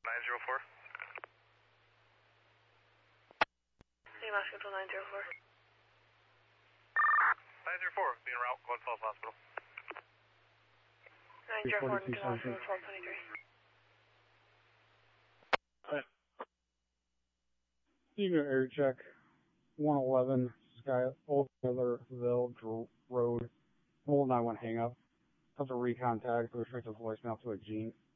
904. City Mass Control 904. 904, being route, Glen Falls Hospital. 904 to Hospital 1223. Eager air check 111 Sky Old Millerville Road. Hold 91 hang up. Have to recontact, restrict the voicemail to a Gene.